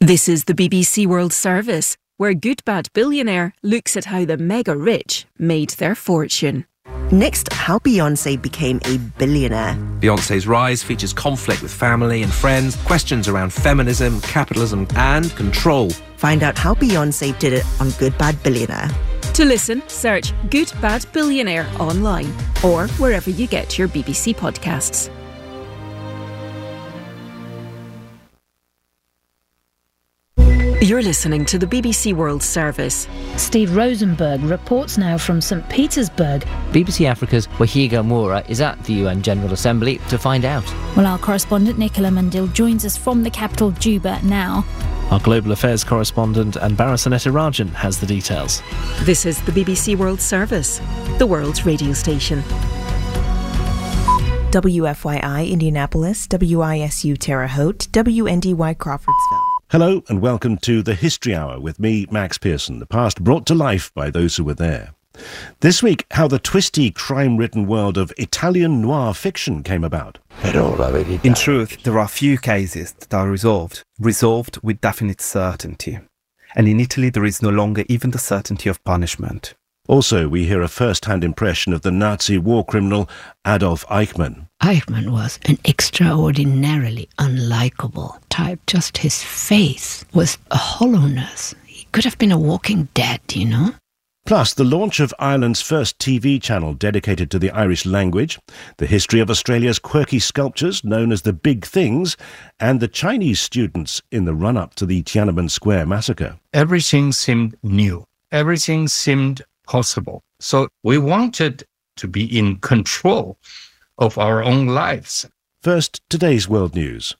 This is the BBC World Service, where Good Bad Billionaire looks at how the mega rich made their fortune. Next, how Beyoncé became a billionaire. Beyoncé's rise features conflict with family and friends, questions around feminism, capitalism and control. Find out how Beyoncé did it on Good Bad Billionaire. To listen, search Good Bad Billionaire online or wherever you get your BBC podcasts. You're listening to the BBC World Service. Steve Rosenberg reports now from St Petersburg. BBC Africa's Wahiga Moura is at the UN General Assembly to find out. Well, our correspondent Nicola Mundil joins us from the capital Juba now. Our global affairs correspondent Anbara Sanetirajan has the details. This is the BBC World Service, the world's radio station. WFYI Indianapolis, WISU Terre Haute, WNDY Crawfordsville. Hello and welcome to the History Hour with me, Max Pearson, the past brought to life by those who were there. This week, how the twisty, crime-ridden world of Italian noir fiction came about. In truth, there are few cases that are resolved with definite certainty. And in Italy, there is no longer even the certainty of punishment. Also, we hear a first-hand impression of the Nazi war criminal Adolf Eichmann. Eichmann was an extraordinarily unlikable type. Just his face was a hollowness. He could have been a walking dead, you know? Plus, the launch of Ireland's first TV channel dedicated to the Irish language, the history of Australia's quirky sculptures known as the Big Things, and the Chinese students in the run-up to the Tiananmen Square massacre. Everything seemed new. Everything seemed possible. So we wanted to be in control of our own lives. First, today's world news.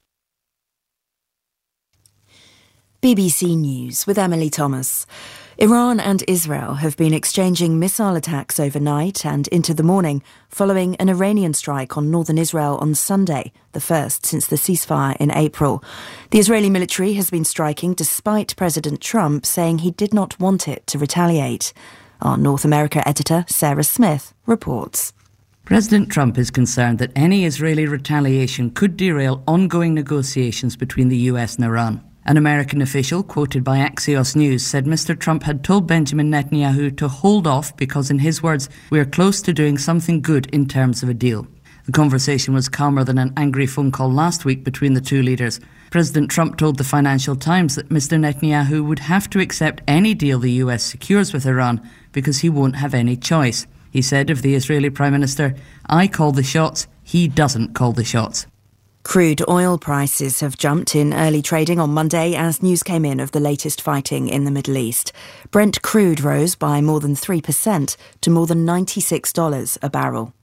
BBC News with Emily Thomas. Iran and Israel have been exchanging missile attacks overnight and into the morning following an Iranian strike on northern Israel on Sunday, the first since the ceasefire in April. The Israeli military has been striking despite President Trump saying he did not want it to retaliate. Our North America editor, Sarah Smith, reports. President Trump is concerned that any Israeli retaliation could derail ongoing negotiations between the US and Iran. An American official, quoted by Axios News, said Mr. Trump had told Benjamin Netanyahu to hold off because, in his words, we are close to doing something good in terms of a deal. The conversation was calmer than an angry phone call last week between the two leaders. President Trump told the Financial Times that Mr. Netanyahu would have to accept any deal the US secures with Iran because he won't have any choice. He said of the Israeli Prime Minister, "I call the shots, he doesn't call the shots." Crude oil prices have jumped in early trading on Monday as news came in of the latest fighting in the Middle East. Brent crude rose by more than 3% to more than $96 a barrel.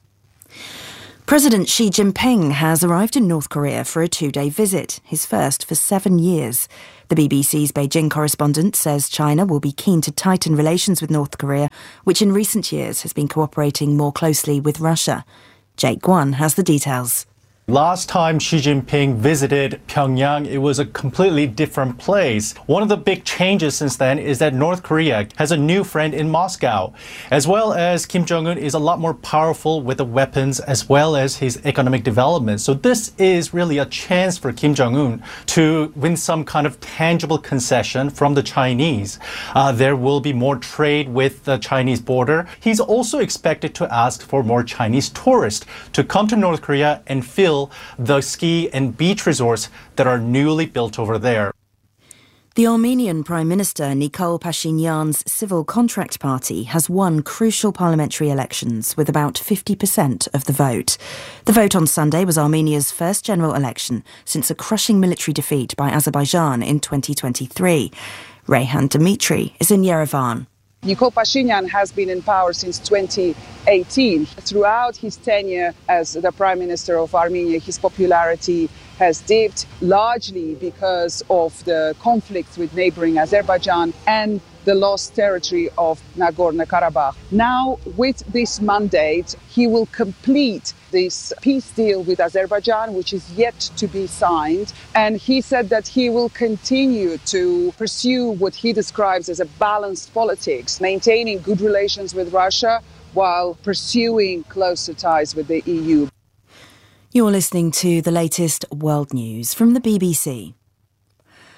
President Xi Jinping has arrived in North Korea for a two-day visit, his first for 7 years. The BBC's Beijing correspondent says China will be keen to tighten relations with North Korea, which in recent years has been cooperating more closely with Russia. Jake Guan has the details. Last time Xi Jinping visited Pyongyang, it was a completely different place. One of the big changes since then is that North Korea has a new friend in Moscow, as well as Kim Jong-un is a lot more powerful with the weapons as well as his economic development. So this is really a chance for Kim Jong-un to win some kind of tangible concession from the Chinese. There will be more trade with the Chinese border. He's also expected to ask for more Chinese tourists to come to North Korea and fill the ski and beach resorts that are newly built over there. The Armenian Prime Minister Nikol Pashinyan's Civil Contract Party has won crucial parliamentary elections with about 50% of the vote. The vote on Sunday was Armenia's first general election since a crushing military defeat by Azerbaijan in 2023. Reyhan Dmitry is in Yerevan. Nikol Pashinyan has been in power since 2018. Throughout his tenure as the Prime Minister of Armenia, his popularity has dipped largely because of the conflicts with neighboring Azerbaijan and the lost territory of Nagorno-Karabakh. Now, with this mandate, he will complete this peace deal with Azerbaijan, which is yet to be signed. And he said that he will continue to pursue what he describes as a balanced politics, maintaining good relations with Russia while pursuing closer ties with the EU. You're listening to the latest world news from the BBC.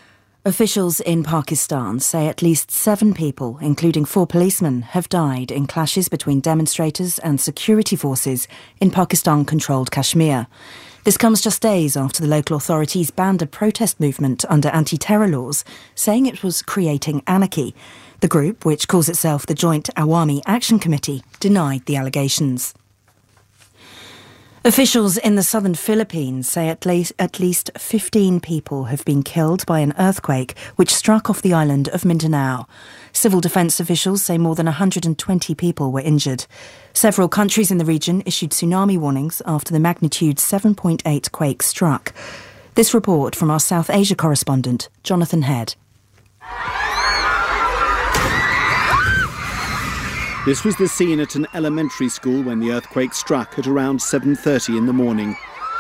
Officials in Pakistan say at least 7 people, including 4 policemen, have died in clashes between demonstrators and security forces in Pakistan-controlled Kashmir. This comes just days after the local authorities banned a protest movement under anti-terror laws, saying it was creating anarchy. The group, which calls itself the Joint Awami Action Committee, denied the allegations. Officials in the southern Philippines say at least 15 people have been killed by an earthquake which struck off the island of Mindanao. Civil defence officials say more than 120 people were injured. Several countries in the region issued tsunami warnings after the magnitude 7.8 quake struck. This report from our South Asia correspondent, Jonathan Head. This was the scene at an elementary school when the earthquake struck at around 7:30 in the morning.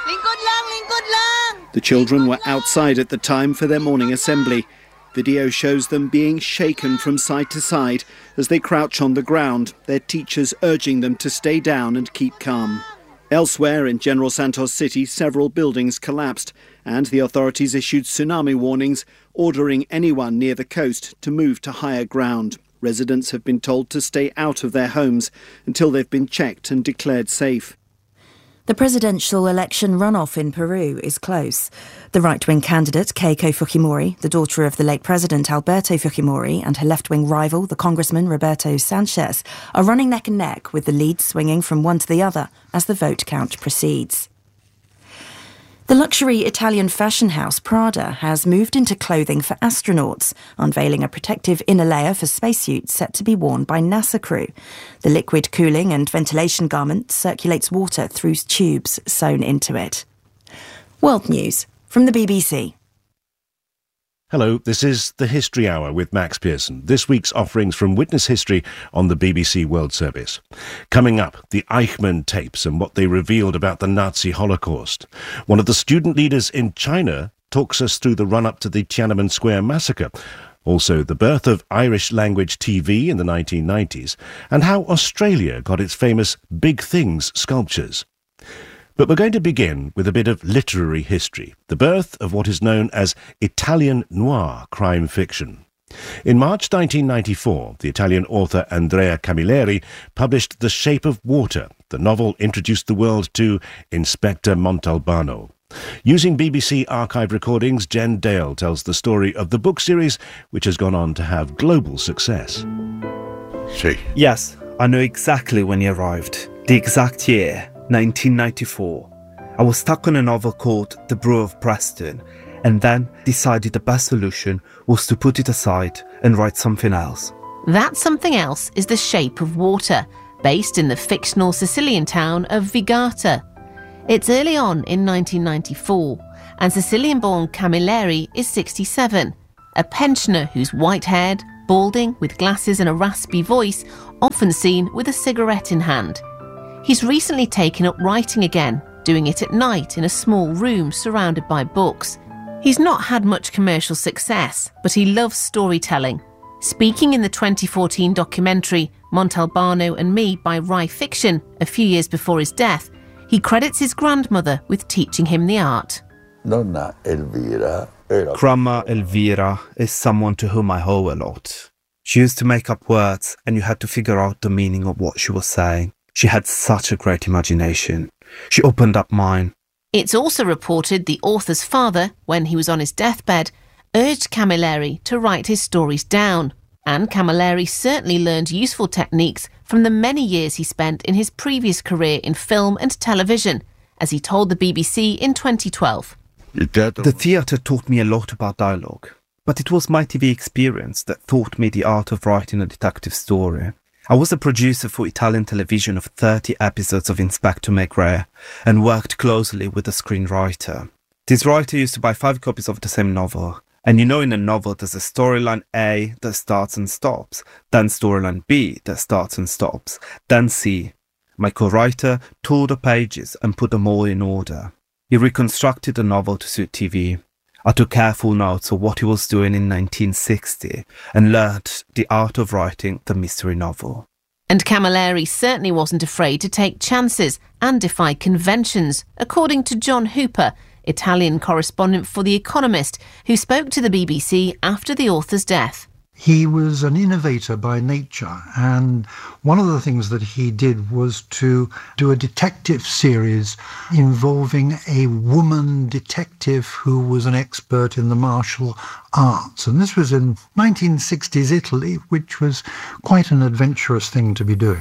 The children were outside at the time for their morning assembly. Video shows them being shaken from side to side as they crouch on the ground, their teachers urging them to stay down and keep calm. Elsewhere in General Santos City, several buildings collapsed and the authorities issued tsunami warnings, ordering anyone near the coast to move to higher ground. Residents have been told to stay out of their homes until they've been checked and declared safe. The presidential election runoff in Peru is close. The right-wing candidate, Keiko Fujimori, the daughter of the late President Alberto Fujimori, and her left-wing rival, the Congressman Roberto Sanchez, are running neck and neck, with the lead swinging from one to the other as the vote count proceeds. The luxury Italian fashion house Prada has moved into clothing for astronauts, unveiling a protective inner layer for spacesuits set to be worn by NASA crew. The liquid cooling and ventilation garment circulates water through tubes sewn into it. World News from the BBC. Hello, this is the History Hour with Max Pearson. This week's offerings from Witness History on the BBC World Service. Coming up, the Eichmann tapes and what they revealed about the Nazi Holocaust. One of the student leaders in China talks us through the run-up to the Tiananmen Square massacre. Also, the birth of Irish language TV in the 1990s and how Australia got its famous Big Things sculptures. But we're going to begin with a bit of literary history, the birth of what is known as Italian noir crime fiction. In March 1994, the Italian author Andrea Camilleri published The Shape of Water. The novel introduced the world to Inspector Montalbano. Using BBC archive recordings, Jen Dale tells the story of the book series, which has gone on to have global success. Yes, I know exactly when he arrived. The exact year. 1994. I was stuck on a novel called The Brew of Preston and then decided the best solution was to put it aside and write something else. That something else is The Shape of Water, based in the fictional Sicilian town of Vigata. It's early on in 1994 and Sicilian-born Camilleri is 67, a pensioner who's white-haired, balding, with glasses and a raspy voice, often seen with a cigarette in hand. He's recently taken up writing again, doing it at night in a small room surrounded by books. He's not had much commercial success, but he loves storytelling. Speaking in the 2014 documentary Montalbano and Me by Rai Fiction, a few years before his death, he credits his grandmother with teaching him the art. Grandma Elvira is someone to whom I owe a lot. She used to make up words and you had to figure out the meaning of what she was saying. She had such a great imagination. She opened up mine. It's also reported the author's father, when he was on his deathbed, urged Camilleri to write his stories down. And Camilleri certainly learned useful techniques from the many years he spent in his previous career in film and television, as he told the BBC in 2012. The theatre taught me a lot about dialogue, but it was my TV experience that taught me the art of writing a detective story. I was a producer for Italian television of 30 episodes of Inspector Maigret and worked closely with a screenwriter. This writer used to buy 5 copies of the same novel. And in a novel there's a storyline A that starts and stops, then storyline B that starts and stops, then C. My co-writer tore the pages and put them all in order. He reconstructed the novel to suit TV. I took careful notes of what he was doing in 1960 and learnt the art of writing the mystery novel. And Camilleri certainly wasn't afraid to take chances and defy conventions, according to John Hooper, Italian correspondent for The Economist, who spoke to the BBC after the author's death. He was an innovator by nature, and one of the things that he did was to do a detective series involving a woman detective who was an expert in the martial arts. And this was in 1960s Italy, which was quite an adventurous thing to be doing.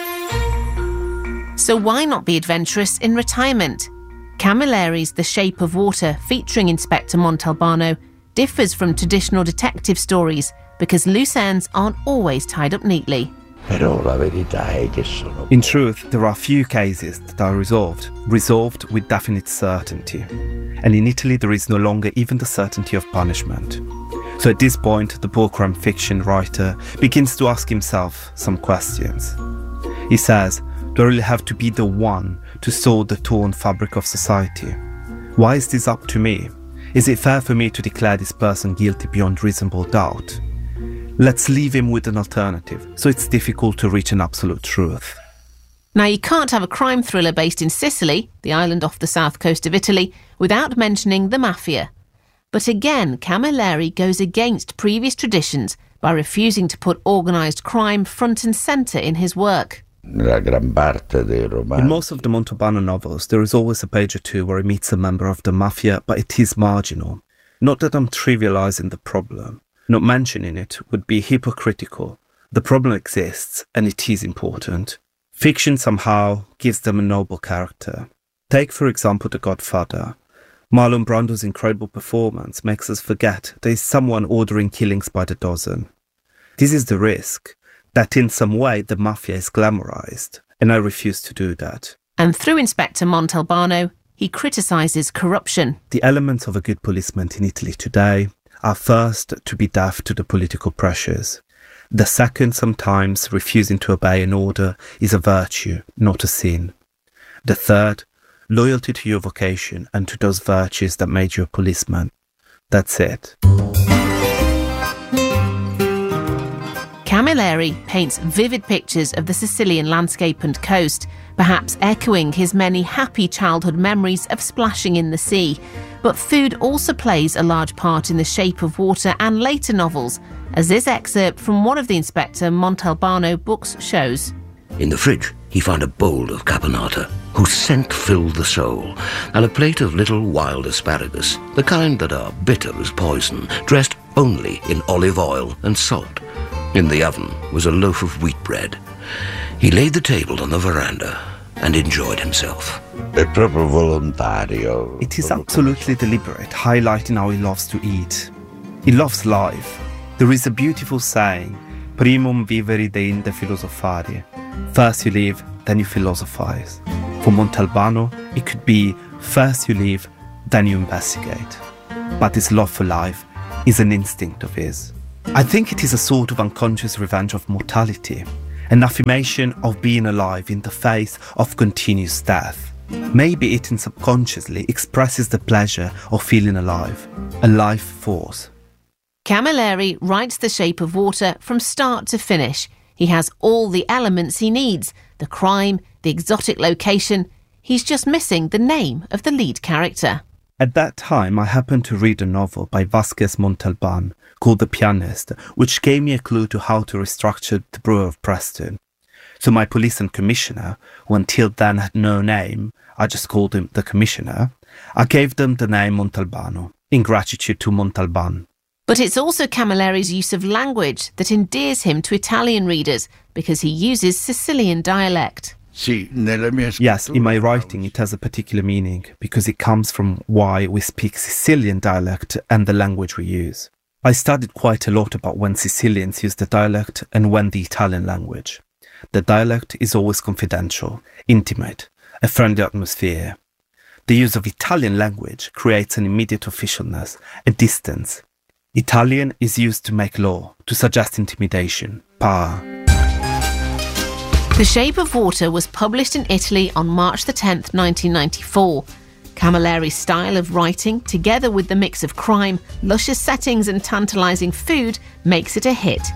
So why not be adventurous in retirement? Camilleri's The Shape of Water, featuring Inspector Montalbano, differs from traditional detective stories because loose ends aren't always tied up neatly. In truth, there are few cases that are resolved with definite certainty. And in Italy, there is no longer even the certainty of punishment. So at this point, the poor crime fiction writer begins to ask himself some questions. He says, do I really have to be the one to sew the torn fabric of society? Why is this up to me? Is it fair for me to declare this person guilty beyond reasonable doubt? Let's leave him with an alternative, so it's difficult to reach an absolute truth. Now, you can't have a crime thriller based in Sicily, the island off the south coast of Italy, without mentioning the mafia. But again, Camilleri goes against previous traditions by refusing to put organised crime front and centre in his work. In most of the Montalbano novels, there is always a page or two where he meets a member of the mafia, but it is marginal. Not that I'm trivialising the problem. Not mentioning it would be hypocritical. The problem exists, and it is important. Fiction somehow gives them a noble character. Take, for example, The Godfather. Marlon Brando's incredible performance makes us forget there is someone ordering killings by the dozen. This is the risk, that in some way the mafia is glamorized, and I refuse to do that. And through Inspector Montalbano, he criticises corruption. The elements of a good policeman in Italy today are first to be deaf to the political pressures. The second, sometimes refusing to obey an order is a virtue, not a sin. The third, loyalty to your vocation and to those virtues that made you a policeman. That's it. Camilleri paints vivid pictures of the Sicilian landscape and coast, perhaps echoing his many happy childhood memories of splashing in the sea. But food also plays a large part in The Shape of Water and later novels, as this excerpt from one of the Inspector Montalbano books shows. In the fridge, he found a bowl of caponata, whose scent filled the soul, and a plate of little wild asparagus, the kind that are bitter as poison, dressed only in olive oil and salt. In the oven was a loaf of wheat bread. He laid the table on the veranda and enjoyed himself. It is absolutely deliberate, highlighting how he loves to eat. He loves life. There is a beautiful saying, primum vivere deinde philosophari. First you live, then you philosophize. For Montalbano, it could be first you live, then you investigate. But his love for life is an instinct of his. I think it is a sort of unconscious revenge of mortality, an affirmation of being alive in the face of continuous death. Maybe eating subconsciously expresses the pleasure of feeling alive, a life force. Camilleri writes The Shape of Water from start to finish. He has all the elements he needs, the crime, the exotic location. He's just missing the name of the lead character. At that time, I happened to read a novel by Vasquez Montalban called The Pianist, which gave me a clue to how to restructure the Brewer of Preston. So my police and commissioner, who until then had no name, I just called him the commissioner, I gave them the name Montalbano, in gratitude to Montalban. But it's also Camilleri's use of language that endears him to Italian readers, because he uses Sicilian dialect. Yes, in my writing it has a particular meaning, because it comes from why we speak Sicilian dialect and the language we use. I studied quite a lot about when Sicilians use the dialect and when the Italian language. The dialect is always confidential, intimate, a friendly atmosphere. The use of Italian language creates an immediate officialness, a distance. Italian is used to make law, to suggest intimidation, power. The Shape of Water was published in Italy on March the 10th, 1994. Camilleri's style of writing, together with the mix of crime, luscious settings and tantalising food, makes it a hit.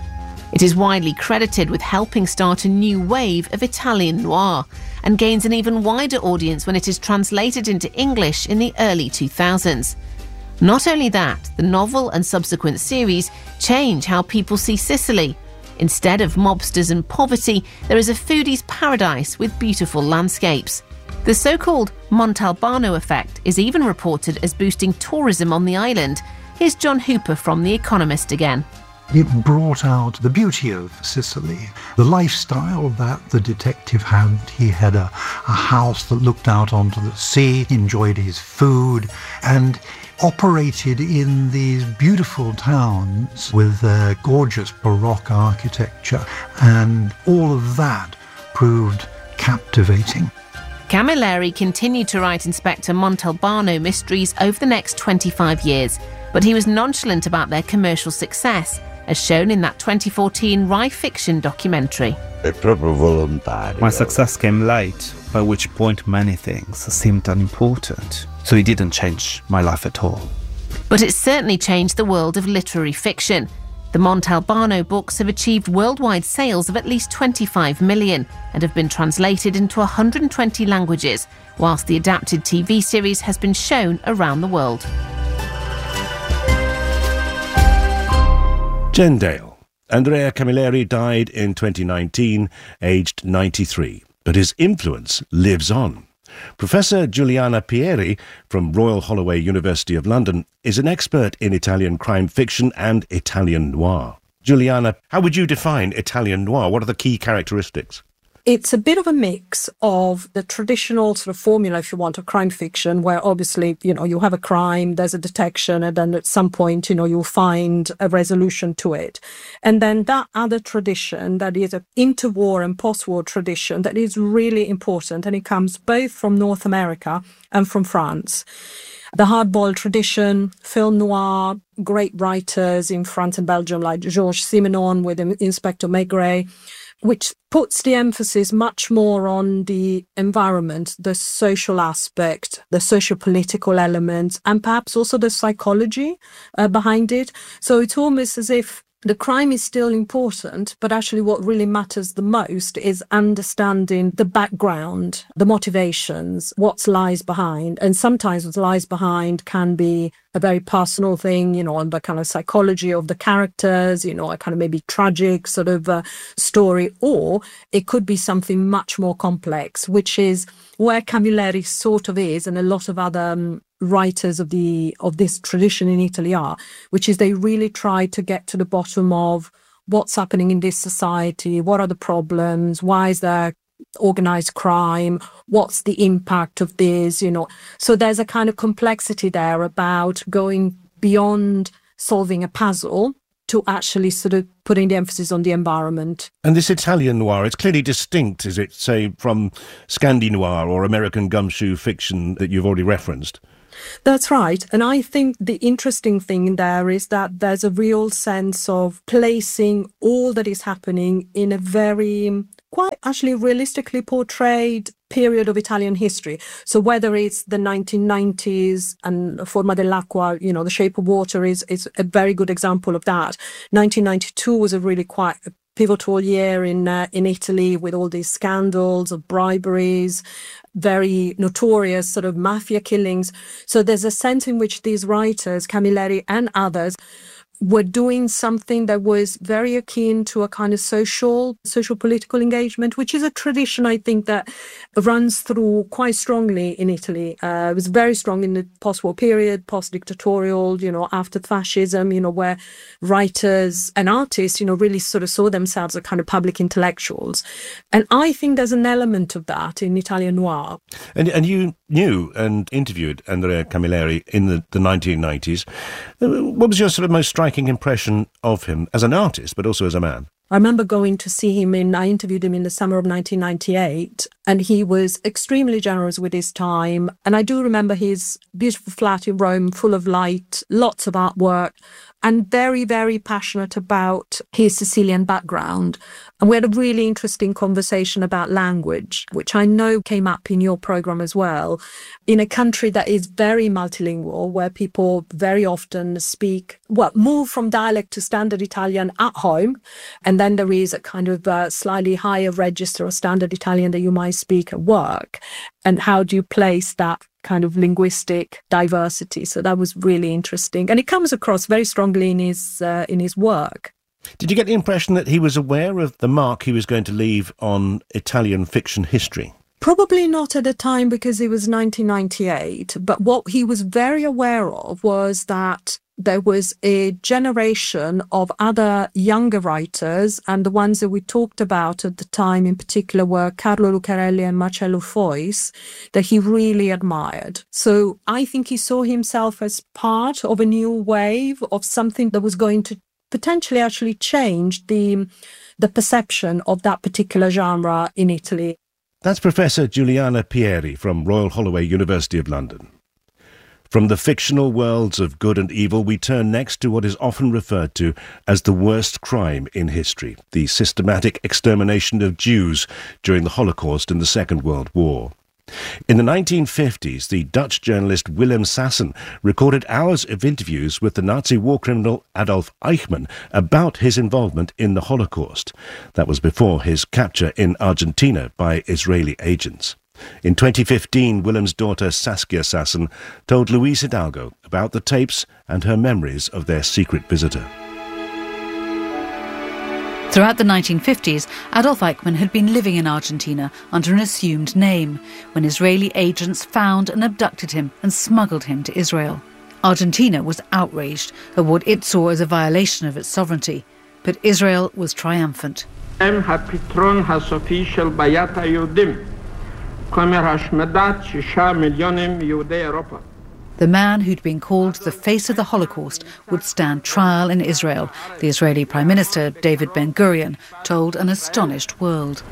It is widely credited with helping start a new wave of Italian noir and gains an even wider audience when it is translated into English in the early 2000s. Not only that, the novel and subsequent series change how people see Sicily. Instead of mobsters and poverty, there is a foodie's paradise with beautiful landscapes. The so-called Montalbano effect is even reported as boosting tourism on the island. Here's John Hooper from The Economist again. It brought out the beauty of Sicily, the lifestyle that the detective had. He had a house that looked out onto the sea, enjoyed his food, and operated in these beautiful towns with their gorgeous Baroque architecture, and all of that proved captivating. Camilleri continued to write Inspector Montalbano mysteries over the next 25 years, but he was nonchalant about their commercial success, as shown in that 2014 Rai Fiction documentary. My success came late, by which point many things seemed unimportant, so it didn't change my life at all. But it certainly changed the world of literary fiction. The Montalbano books have achieved worldwide sales of at least 25 million and have been translated into 120 languages, whilst the adapted TV series has been shown around the world. Jen Dale. Andrea Camilleri died in 2019, aged 93, but his influence lives on. Professor Giuliana Pieri from Royal Holloway University of London is an expert in Italian crime fiction and Italian noir. Giuliana, how would you define Italian noir? What are the key characteristics? It's a bit of a mix of the traditional sort of formula, if you want, of crime fiction, where obviously, you have a crime, there's a detection, and then at some point, you'll find a resolution to it. And then that other tradition that is an interwar and post-war tradition that is really important, and it comes both from North America and from France. The hardboiled tradition, film noir, great writers in France and Belgium like Georges Simenon with Inspector Maigret, which puts the emphasis much more on the environment, the social aspect, the socio-political elements, and perhaps also the psychology behind it. So it's almost as if the crime is still important, but actually what really matters the most is understanding the background, the motivations, what lies behind. And sometimes what lies behind can be a very personal thing, on the kind of psychology of the characters, a kind of maybe tragic sort of story, or it could be something much more complex, which is where Camilleri sort of is, and a lot of other writers of this tradition in Italy are, which is they really try to get to the bottom of what's happening in this society, what are the problems, why is there organized crime, what's the impact of this, So there's a kind of complexity there about going beyond solving a puzzle to actually sort of putting the emphasis on the environment. And this Italian noir, it's clearly distinct, is it, say, from Scandi noir or American gumshoe fiction that you've already referenced? That's right. And I think the interesting thing there is that there's a real sense of placing all that is happening in a very quite actually realistically portrayed period of Italian history. So whether it's the 1990s and Forma dell'Acqua, The Shape of Water is a very good example of that. 1992 was a really quite a pivotal year in Italy with all these scandals of briberies, very notorious sort of mafia killings. So there's a sense in which these writers, Camilleri and others, were doing something that was very akin to a kind of social political engagement, which is a tradition, I think, that runs through quite strongly in Italy. It was very strong in the post-war period, post-dictatorial, after fascism, where writers and artists, really sort of saw themselves as kind of public intellectuals. And I think there's an element of that in Italian noir. And you knew and interviewed Andrea Camilleri in the 1990s. What was your sort of most striking impression of him as an artist, but also as a man? I remember going to see him I interviewed him in the summer of 1998, and he was extremely generous with his time. And I do remember his beautiful flat in Rome, full of light, lots of artwork, and very, very passionate about his Sicilian background. And we had a really interesting conversation about language, which I know came up in your program as well, in a country that is very multilingual, where people very often move from dialect to standard Italian at home, and then there is a kind of slightly higher register or standard Italian that you might speak at work. And how do you place that kind of linguistic diversity? So that was really interesting. And it comes across very strongly in his work. Did you get the impression that he was aware of the mark he was going to leave on Italian fiction history? Probably not at the time because it was 1998, but what he was very aware of was that there was a generation of other younger writers, and the ones that we talked about at the time in particular were Carlo Lucarelli and Marcello Fois, that he really admired. So I think he saw himself as part of a new wave of something that was going to potentially actually change the perception of that particular genre in Italy. That's Professor Giuliana Pieri from Royal Holloway, University of London. From the fictional worlds of good and evil, we turn next to what is often referred to as the worst crime in history, the systematic extermination of Jews during the Holocaust in the Second World War. In the 1950s, the Dutch journalist Willem Sassen recorded hours of interviews with the Nazi war criminal Adolf Eichmann about his involvement in the Holocaust. That was before his capture in Argentina by Israeli agents. In 2015, Willem's daughter Saskia Sassen told Luis Hidalgo about the tapes and her memories of their secret visitor. Throughout the 1950s, Adolf Eichmann had been living in Argentina under an assumed name when Israeli agents found and abducted him and smuggled him to Israel. Argentina was outraged at what it saw as a violation of its sovereignty, but Israel was triumphant. The man who'd been called the face of the Holocaust would stand trial in Israel, the Israeli Prime Minister David Ben-Gurion told an astonished world.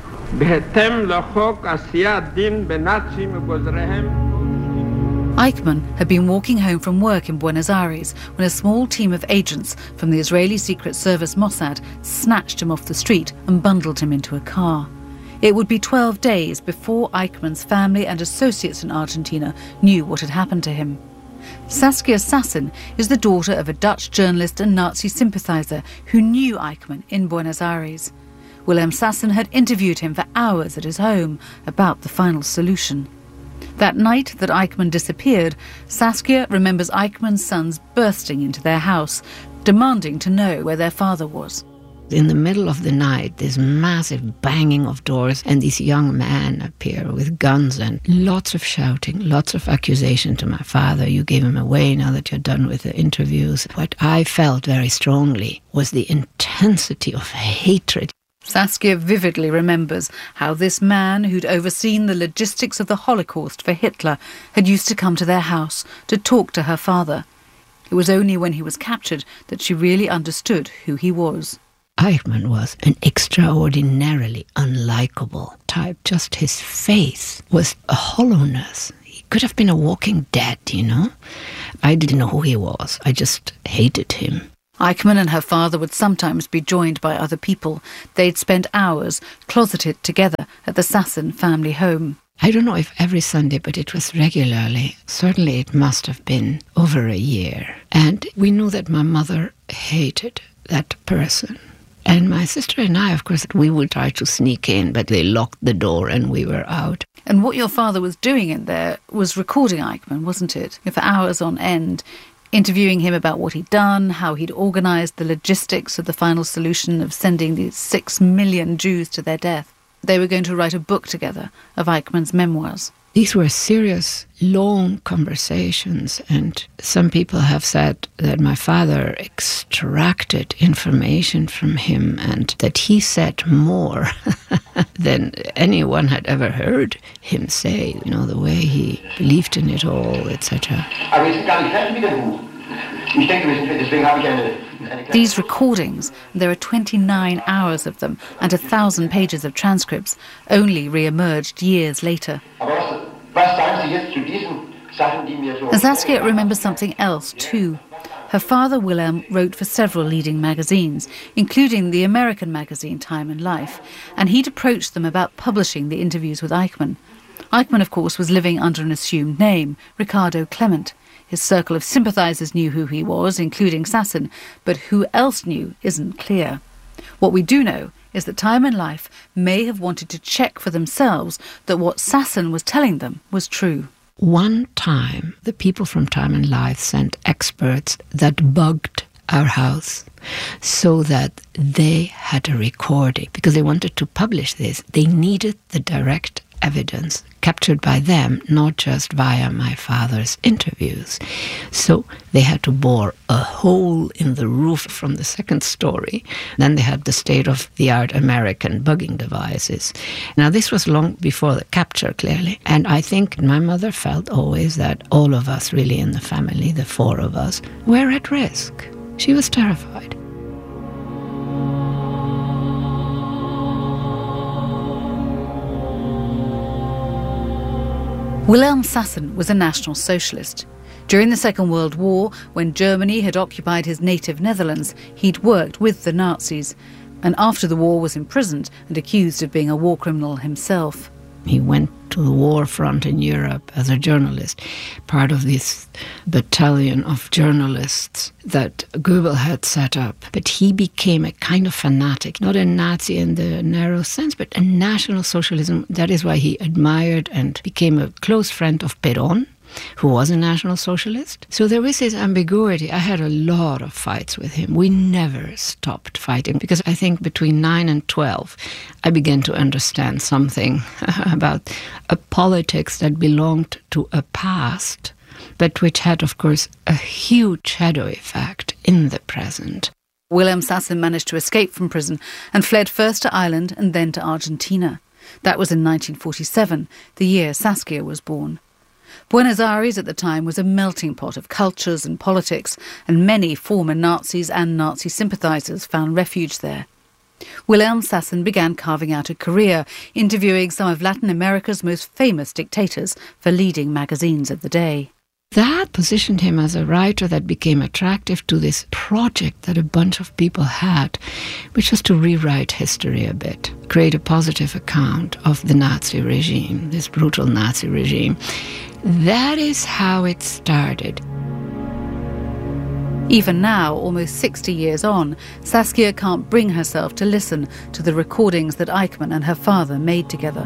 Eichmann had been walking home from work in Buenos Aires when a small team of agents from the Israeli Secret Service Mossad snatched him off the street and bundled him into a car. It would be 12 days before Eichmann's family and associates in Argentina knew what had happened to him. Saskia Sassen is the daughter of a Dutch journalist and Nazi sympathiser who knew Eichmann in Buenos Aires. Willem Sassen had interviewed him for hours at his home about the final solution. That night that Eichmann disappeared, Saskia remembers Eichmann's sons bursting into their house, demanding to know where their father was. In the middle of the night, this massive banging of doors, and these young men appear with guns and lots of shouting, lots of accusation to my father. You gave him away now that you're done with the interviews. What I felt very strongly was the intensity of hatred. Saskia vividly remembers how this man who'd overseen the logistics of the Holocaust for Hitler had used to come to their house to talk to her father. It was only when he was captured that she really understood who he was. Eichmann was an extraordinarily unlikable type. Just his face was a hollowness. He could have been a walking dead, you know. I didn't know who he was. I just hated him. Eichmann and her father would sometimes be joined by other people. They'd spent hours closeted together at the Sassen family home. I don't know if every Sunday, but it was regularly. Certainly it must have been over a year. And we knew that my mother hated that person. And my sister and I, of course, we would try to sneak in, but they locked the door and we were out. And what your father was doing in there was recording Eichmann, wasn't it? For hours on end, interviewing him about what he'd done, how he'd organised the logistics of the final solution of sending these 6 million Jews to their death. They were going to write a book together of Eichmann's memoirs. These were serious, long conversations, and some people have said that my father extracted information from him and that he said more than anyone had ever heard him say, you know, the way he believed in it all, etc. These recordings, there are 29 hours of them and 1,000 pages of transcripts, only re-emerged years later. And Saskia remembers something else too. Her father, Willem, wrote for several leading magazines, including the American magazine Time and Life, and he'd approached them about publishing the interviews with Eichmann. Eichmann, of course, was living under an assumed name, Ricardo Klement. His circle of sympathisers knew who he was, including Sassen, but who else knew isn't clear. What we do know is that Time and Life may have wanted to check for themselves that what Sasson was telling them was true. One time, the people from Time and Life sent experts that bugged our house so that they had a recording. Because they wanted to publish this, they needed the direct evidence captured by them, not just via my father's interviews. So they had to bore a hole in the roof from the second story. Then they had the state-of-the-art American bugging devices. Now, this was long before the capture, clearly. And I think my mother felt always that all of us really in the family, the four of us, were at risk. She was terrified. Wilhelm Sasson was a National Socialist. During the Second World War, when Germany had occupied his native Netherlands, he'd worked with the Nazis, and after the war was imprisoned and accused of being a war criminal himself. He went to the war front in Europe as a journalist, part of this battalion of journalists that Goebbels had set up. But he became a kind of fanatic, not a Nazi in the narrow sense, but a National Socialism. That is why he admired and became a close friend of Perón, who was a National Socialist. So there was this ambiguity. I had a lot of fights with him. We never stopped fighting, because I think between 9 and 12, I began to understand something about a politics that belonged to a past, but which had, of course, a huge shadow effect in the present. Wilhelm Sasson managed to escape from prison and fled first to Ireland and then to Argentina. That was in 1947, the year Saskia was born. Buenos Aires at the time was a melting pot of cultures and politics, and many former Nazis and Nazi sympathisers found refuge there. Wilhelm Sasson began carving out a career, interviewing some of Latin America's most famous dictators for leading magazines of the day. That positioned him as a writer that became attractive to this project that a bunch of people had, which was to rewrite history a bit, create a positive account of the Nazi regime, this brutal Nazi regime. That is how it started. Even now, almost 60 years on, Saskia can't bring herself to listen to the recordings that Eichmann and her father made together.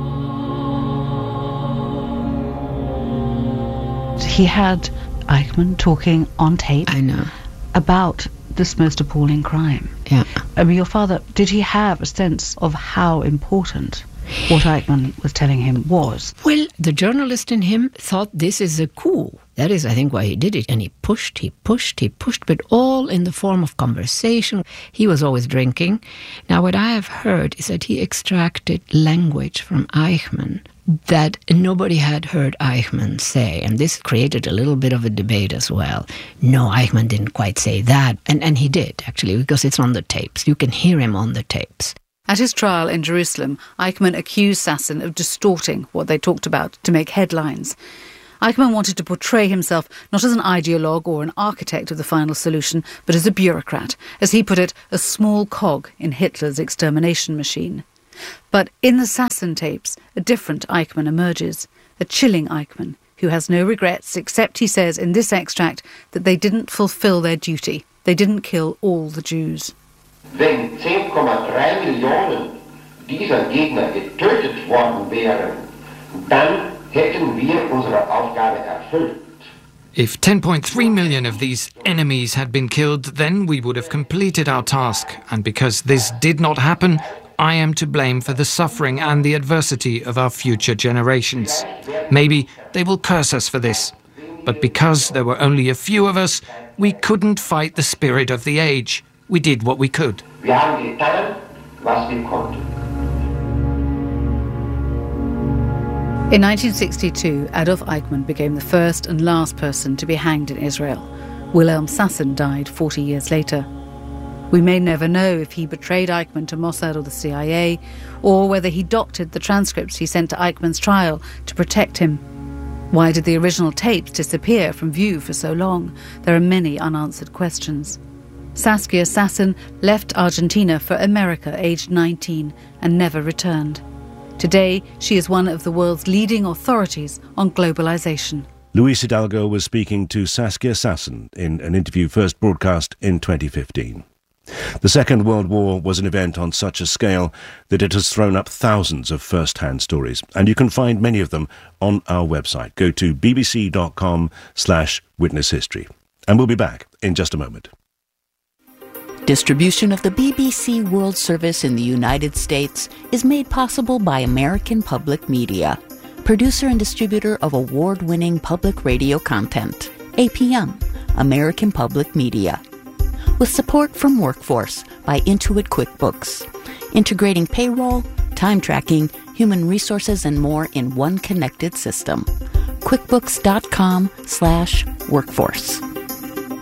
He had Eichmann talking on tape. I know. About this most appalling crime. Yeah. I mean, your father, did he have a sense of how important what Eichmann was telling him was? Well, the journalist in him thought this is a coup. That is, I think, why he did it. And he pushed, but all in the form of conversation. He was always drinking. Now, what I have heard is that he extracted language from Eichmann that nobody had heard Eichmann say. And this created a little bit of a debate as well. No, Eichmann didn't quite say that. And he did, actually, because it's on the tapes. You can hear him on the tapes. At his trial in Jerusalem, Eichmann accused Sasson of distorting what they talked about to make headlines. Eichmann wanted to portray himself not as an ideologue or an architect of the final solution, but as a bureaucrat, as he put it, a small cog in Hitler's extermination machine. But in the Sasson tapes, a different Eichmann emerges, a chilling Eichmann, who has no regrets, except, he says in this extract, that they didn't fulfill their duty. They didn't kill all the Jews. Wenn 10,3 Millionen dieser Gegner getötet worden wären, dann hätten wir unsere Aufgabe erfüllt. If 10.3 million of these enemies had been killed, then we would have completed our task. And because this did not happen, I am to blame for the suffering and the adversity of our future generations. Maybe they will curse us for this. But because there were only a few of us, we couldn't fight the spirit of the age. We did what we could. Wir haben getan, was wir konnten. In 1962, Adolf Eichmann became the first and last person to be hanged in Israel. Wilhelm Sasson died 40 years later. We may never know if he betrayed Eichmann to Mossad or the CIA, or whether he doctored the transcripts he sent to Eichmann's trial to protect him. Why did the original tapes disappear from view for so long? There are many unanswered questions. Saskia Sasson left Argentina for America aged 19 and never returned. Today, she is one of the world's leading authorities on globalization. Luis Hidalgo was speaking to Saskia Sasson in an interview first broadcast in 2015. The Second World War was an event on such a scale that it has thrown up thousands of first-hand stories, and you can find many of them on our website. Go to bbc.com/witnesshistory. And we'll be back in just a moment. Distribution of the BBC World Service in the United States is made possible by American Public Media, producer and distributor of award-winning public radio content. APM, American Public Media. With support from Workforce by Intuit QuickBooks, integrating payroll, time tracking, human resources, and more in one connected system. QuickBooks.com/workforce.